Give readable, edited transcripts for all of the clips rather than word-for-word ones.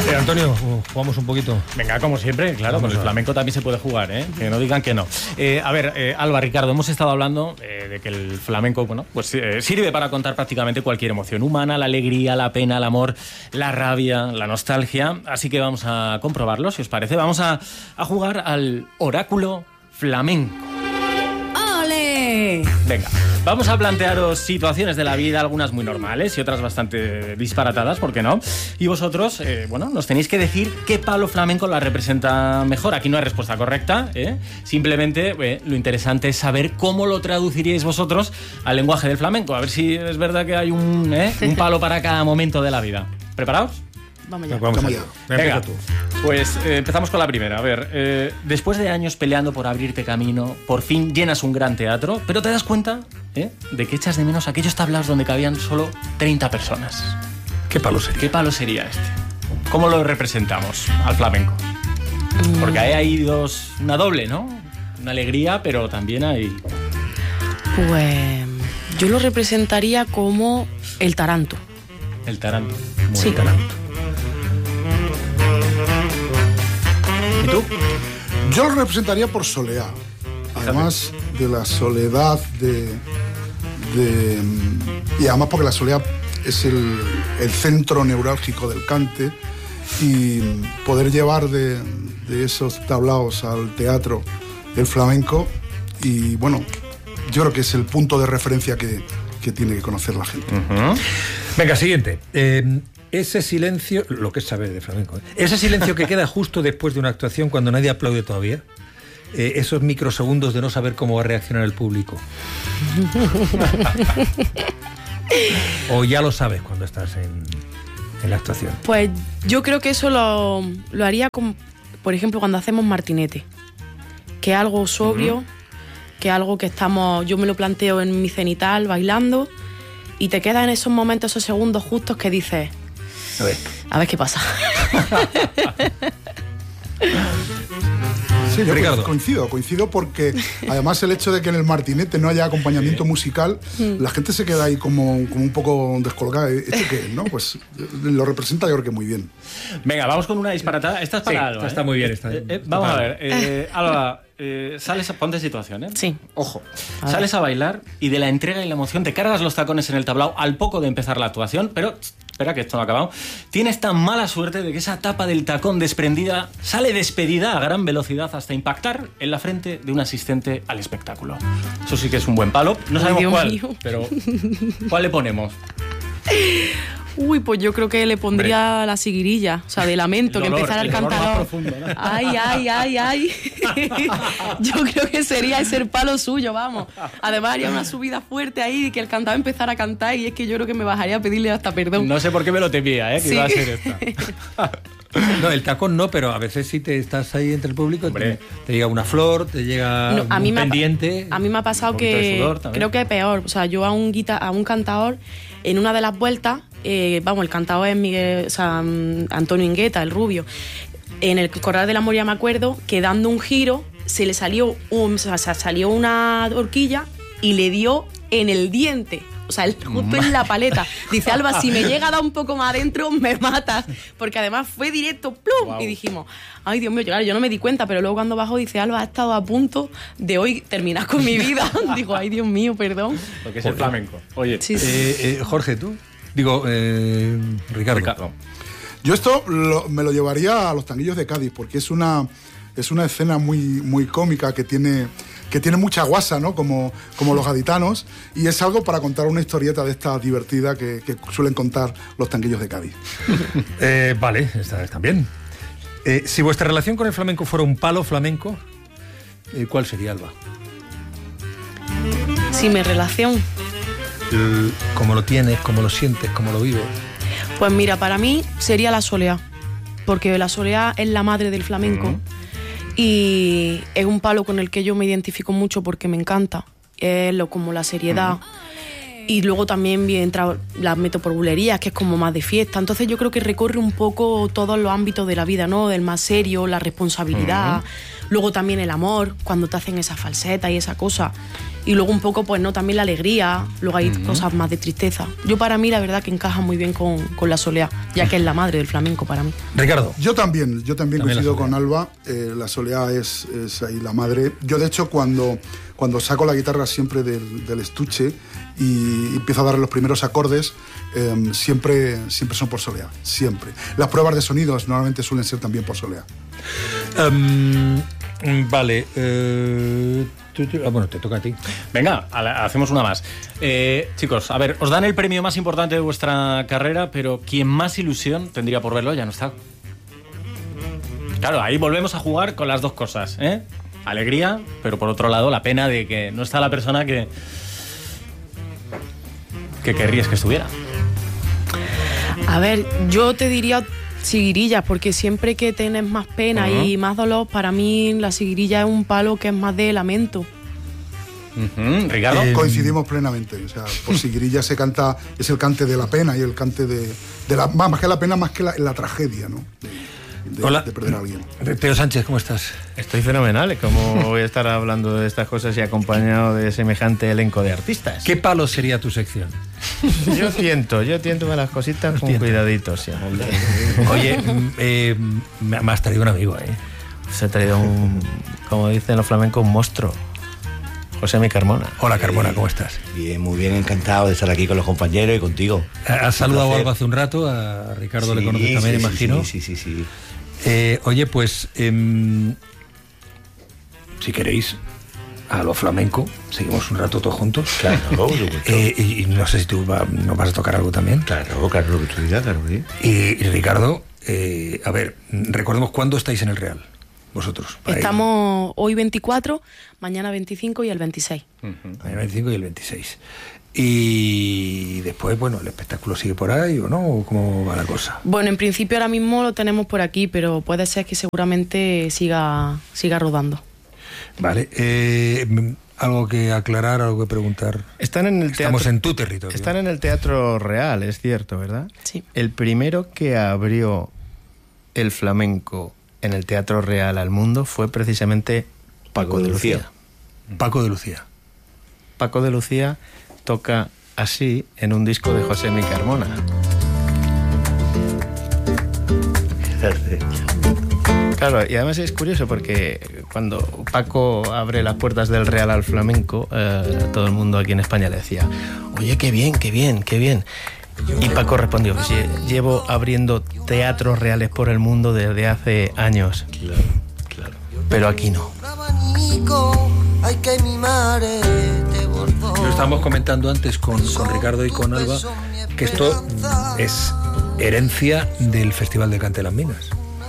Antonio, jugamos un poquito. Venga, como siempre, claro, con el flamenco también se puede jugar, ¿eh? Que no digan que no. Alba, Ricardo, hemos estado hablando de que el flamenco, bueno, pues sirve para contar prácticamente cualquier emoción humana, la alegría, la pena, el amor, la rabia, la nostalgia. Así que vamos a comprobarlo, si os parece. Vamos a jugar al oráculo flamenco. ¡Ole! Venga, vamos a plantearos situaciones de la vida, algunas muy normales y otras bastante disparatadas, ¿por qué no? Y vosotros, nos tenéis que decir qué palo flamenco la representa mejor. Aquí no hay respuesta correcta, ¿eh? Simplemente lo interesante es saber cómo lo traduciríais vosotros al lenguaje del flamenco. A ver si es verdad que hay un palo para cada momento de la vida. ¿Preparados? Vamos ya. Vamos allá. Venga, tú. Pues empezamos con la primera. A ver, después de años peleando por abrirte camino, por fin llenas un gran teatro, pero te das cuenta de que echas de menos aquellos tablaos donde cabían solo 30 personas. ¿Qué palo sería? ¿Qué palo sería este? ¿Cómo lo representamos al flamenco? Porque hay una doble, ¿no? Una alegría, pero también hay... Pues yo lo representaría como el taranto. El taranto. Sí. El taranto. ¿Y tú? Yo lo representaría por soleá. Además de la soledad y además porque la soleá es el centro neurálgico del cante, y poder llevar de esos tablaos al teatro el flamenco, y bueno, yo creo que es el punto de referencia que tiene que conocer la gente. Uh-huh. Venga, siguiente. Ese silencio, lo que es saber de flamenco, ese silencio que queda justo después de una actuación cuando nadie aplaude todavía, esos microsegundos de no saber cómo va a reaccionar el público. O ya lo sabes cuando estás en la actuación. Pues yo creo que eso lo haría, por ejemplo, cuando hacemos martinete, que es algo sobrio, que es algo que yo me lo planteo en mi cenital bailando, y te quedas en esos momentos, esos segundos justos que dices... A ver qué pasa. Sí, yo Ricardo. Coincido porque además el hecho de que en el martinete no haya acompañamiento musical, la gente se queda ahí como un poco descolgada. ¿Esto qué es, no? Pues lo representa, yo creo que muy bien. Venga, vamos con una disparatada. Esta es para Alba. Está muy bien. Vamos a ver. Alba, ponte en situación, ¿eh? Sí. Ojo. Sales a bailar y de la entrega y la emoción te cargas los tacones en el tablao al poco de empezar la actuación, pero... Espera, que esto no ha acabado. Tienes tan mala suerte de que esa tapa del tacón desprendida sale despedida a gran velocidad hasta impactar en la frente de un asistente al espectáculo. Eso sí que es un buen palo. No sabemos Dios cuál, mío. pero ¿cuál le ponemos? Uy, pues yo creo que le pondría la siguirilla, o sea, de lamento, que empezara el cantador. ¿No? Ay. Yo creo que sería ese palo suyo, vamos. Además haría una subida fuerte ahí y que el cantador empezara a cantar, y es que yo creo que me bajaría a pedirle hasta perdón. No sé por qué me lo temía, que Sí. iba a ser esta. No, el tacón no, pero a veces sí te estás ahí entre el público, te llega una flor, te llega un pendiente. A mí me ha pasado que creo que es peor. O sea, yo a un cantador, en una de las vueltas, el cantador es Antonio Ingueta, el rubio. En el Corral de la Moria me acuerdo que dando un giro se le salió una horquilla y le dio en el diente. O sea, justo en la paleta. Dice, Alba, si me llega a dar un poco más adentro, me matas. Porque además fue directo, ¡plum! Wow. Y dijimos, ay, Dios mío, claro, yo no me di cuenta, pero luego cuando bajó dice, Alba, ha estado a punto de hoy terminar con mi vida. Digo, ay, Dios mío, perdón. Porque es el flamenco. Oye, sí. Jorge, ¿tú? Digo, Ricardo. Yo esto me lo llevaría a los Tanguillos de Cádiz, porque es una escena muy, muy cómica que tiene mucha guasa, ¿no? Como los gaditanos, y es algo para contar una historieta de esta divertida que suelen contar los Tanguillos de Cádiz. Vale, están bien. Si vuestra relación con el flamenco fuera un palo flamenco, ¿cuál sería, Alba? Si mi relación... ¿Cómo lo tienes, cómo lo sientes, cómo lo vives? Pues mira, para mí sería la soleá, porque la soleá es la madre del flamenco. Y es un palo con el que yo me identifico mucho porque me encanta. Es como la seriedad. Y luego también las meto por bulerías, que es como más de fiesta. Entonces yo creo que recorre un poco todos los ámbitos de la vida, ¿no? Del más serio, la responsabilidad. Luego también el amor, cuando te hacen esa falseta y esa cosa. y luego un poco, pues no, también la alegría, luego hay cosas más de tristeza. Yo para mí la verdad que encaja muy bien con la soleá, ya que es la madre del flamenco para mí. Ricardo. Yo también coincido con Alba, la soleá es ahí la madre. Yo de hecho cuando saco la guitarra siempre del estuche y empiezo a dar los primeros acordes, siempre son por soleá, siempre. Las pruebas de sonidos normalmente suelen ser también por soleá. Vale, bueno, te toca a ti. Venga, hacemos una más. Chicos, a ver, os dan el premio más importante de vuestra carrera, pero quien más ilusión tendría por verlo ya no está. Claro, ahí volvemos a jugar con las dos cosas, ¿eh? Alegría, pero por otro lado la pena de que no está la persona que querrías que estuviera. A ver, yo te diría Siguirilla, porque siempre que tienes más pena y más dolor, para mí la siguirilla es un palo que es más de lamento. Ricardo. Coincidimos plenamente, o sea, por siguirilla se canta, es el cante de la pena y el cante de la, más que la pena, más que la tragedia, ¿no? Hola. De perder a alguien. Teo Sánchez, ¿cómo estás? Estoy fenomenal, como voy a estar hablando de estas cosas y acompañado de semejante elenco de artistas. ¿Qué palo sería tu sección? Yo tiento las cositas con cuidadito siempre. Oye, me has traído un amigo, ¿eh? Se ha traído como dicen los flamencos, un monstruo. Josemi Carmona. Hola Carmona, ¿cómo estás? Bien, muy bien, encantado de estar aquí con los compañeros y contigo. ¿Has saludado a Alba hace un rato? A Ricardo le conoces también, imagino. Sí. Oye, pues, si queréis, a lo flamenco, seguimos un rato todos juntos. Claro, y no sé si tú nos vas a tocar algo también. Claro, lo que tú digas, claro. Y Ricardo, a ver, recordemos cuándo estáis en el Real. Vosotros. Estamos hoy 24, mañana 25 y el 26. Mañana 25 y el 26. Y después, bueno, ¿el espectáculo sigue por ahí o no? ¿O cómo va la cosa? Bueno, en principio ahora mismo lo tenemos por aquí, pero puede ser que seguramente siga rodando. Vale. ¿Algo que aclarar, algo que preguntar? Estamos en tu territorio. Están en el Teatro Real, es cierto, ¿verdad? Sí. El primero que abrió el flamenco en el Teatro Real al mundo fue precisamente Paco de Lucía. Paco de Lucía. Paco de Lucía toca así en un disco de Josemi Carmona. Claro, y además es curioso porque cuando Paco abre las puertas del Real al flamenco, todo el mundo aquí en España le decía: oye, qué bien. Y Paco respondió: pues llevo abriendo teatros reales por el mundo desde hace años. Claro. Pero aquí no. Lo estábamos comentando antes con Ricardo y con Alba, que esto es herencia del Festival de Cante de las Minas.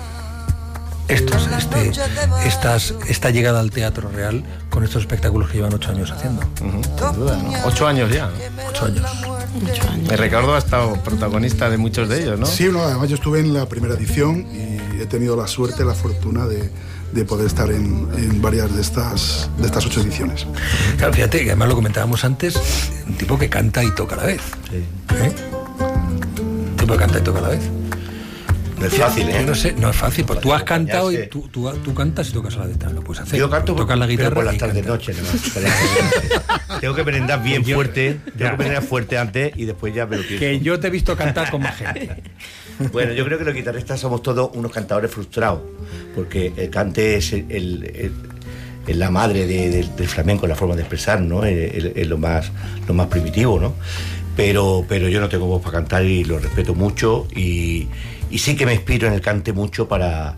Esta llegada al Teatro Real con estos espectáculos que llevan 8 años haciendo. Sin duda, ¿no? 8 años ya. 8 años. Ricardo ha estado protagonista de muchos de ellos, ¿no? Sí, además yo estuve en la primera edición y he tenido la fortuna de poder estar en varias de estas 8 ediciones. Claro, fíjate, que además lo comentábamos antes, un tipo que canta y toca a la vez. Sí. Un tipo que canta y toca a la vez. No es fácil, ¿eh? No sé, no es fácil, porque tú has cantado y tú cantas y tocas a la vez, lo puedes hacer. Yo canto tocas la guitarra por las y tardes cantas. noche, ¿no? Tengo que merendar bien fuerte, fuerte antes y después ya me lo pienso. Que yo te he visto cantar con más gente. Bueno, yo creo que los guitarristas somos todos unos cantadores frustrados, porque el cante es la madre del flamenco, la forma de expresar, ¿no? Es lo más primitivo, ¿no? Pero yo no tengo voz para cantar y lo respeto mucho y sí que me inspiro en el cante mucho para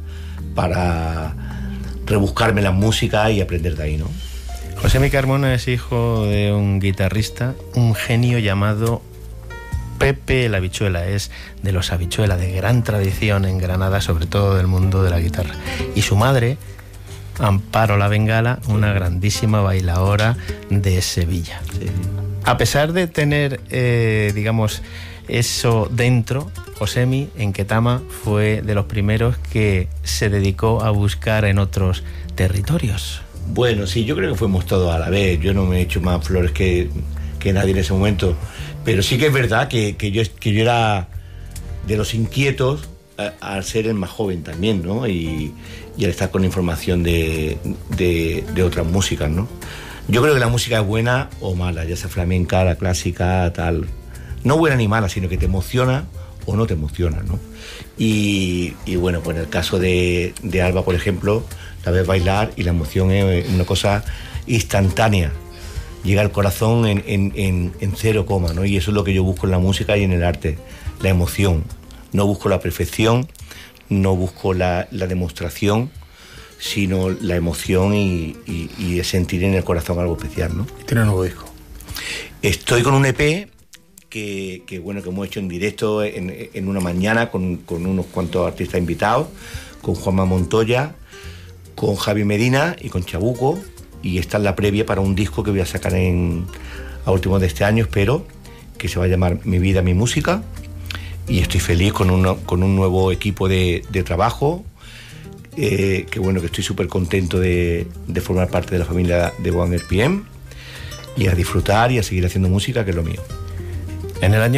rebuscarme la música y aprender de ahí, ¿no? Josemi Carmona es hijo de un guitarrista, un genio llamado Pepe el Habichuela. Es de los Habichuela, de gran tradición en Granada, sobre todo del mundo de la guitarra. Y su madre, Amparo la Bengala, una grandísima bailaora de Sevilla. Sí. A pesar de tener, digamos, eso dentro, Josemi en Ketama fue de los primeros que se dedicó a buscar en otros territorios. Bueno, sí, yo creo que fuimos todos a la vez. Yo no me he hecho más flores que nadie en ese momento. Pero sí que es verdad que yo era de los inquietos al ser el más joven también, ¿no? Y al estar con información de otras músicas, ¿no? Yo creo que la música es buena o mala, ya sea flamenca, la clásica, tal. No buena ni mala, sino que te emociona o no te emociona, ¿no? Y bueno, pues en el caso de Alba, por ejemplo, la ves bailar y la emoción es una cosa instantánea. Llega al corazón en 0, ¿no? Y eso es lo que yo busco en la música y en el arte, la emoción. No busco la perfección, no busco la demostración, sino la emoción y sentir en el corazón algo especial, ¿no? Tiene un nuevo disco. Estoy con un EP que hemos hecho en directo en una mañana con unos cuantos artistas invitados, con Juanma Montoya, con Javi Medina y con Chabuco, y esta es la previa para un disco que voy a sacar a últimos de este año, espero, que se va a llamar Mi Vida, Mi Música, y estoy feliz con un nuevo equipo de trabajo, que estoy súper contento de formar parte de la familia de One RPM, y a disfrutar y a seguir haciendo música, que es lo mío. En el año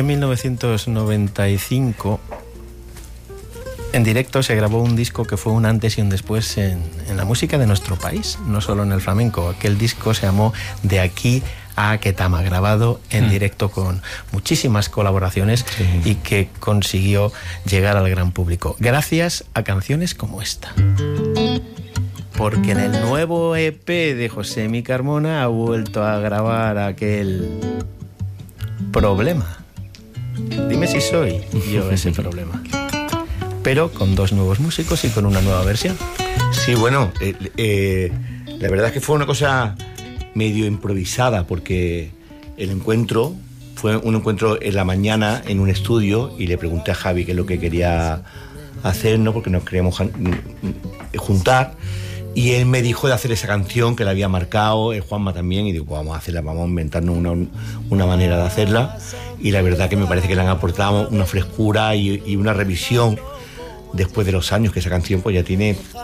1995, en directo se grabó un disco que fue un antes y un después en la música de nuestro país, no solo en el flamenco. Aquel disco se llamó De aquí a Ketama, grabado en directo con muchísimas colaboraciones y que consiguió llegar al gran público, gracias a canciones como esta. Porque en el nuevo EP de Josemi Carmona ha vuelto a grabar aquel Problema. Dime si soy yo ese problema. Pero con 2 nuevos músicos y con una nueva versión. Sí, bueno, la verdad es que fue una cosa medio improvisada, porque el encuentro fue un encuentro en la mañana en un estudio, y le pregunté a Javi qué es lo que quería hacer, ¿no? Porque nos queríamos juntar, y él me dijo de hacer esa canción que la había marcado, Juanma también, y digo, pues vamos a hacerla, vamos a inventarnos una manera de hacerla, y la verdad que me parece que le han aportado una frescura y una revisión después de los años, que esa canción pues ya tiene